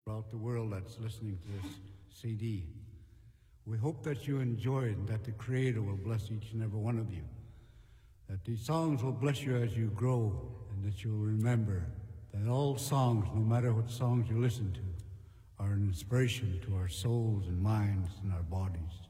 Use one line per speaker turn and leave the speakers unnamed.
throughout the world that's listening to this CD. We hope that you enjoy it and that the Creator will bless each and every one of you. That these songs will bless you as you grow, and that you'll remember that all songs, no matter what songs you listen to, are an inspiration to our souls and minds and our bodies.